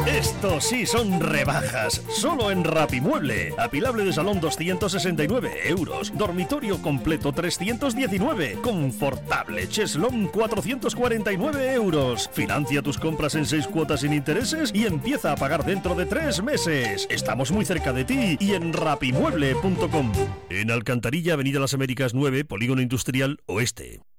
Esto sí son rebajas, solo en Rapimueble. Apilable de salón 269 euros, dormitorio completo 319, confortable cheslón 449 euros. Financia tus compras en 6 cuotas sin intereses y empieza a pagar dentro de 3 meses. Estamos muy cerca de ti y en rapimueble.com. En Alcantarilla, Avenida Las Américas 9, Polígono Industrial Oeste.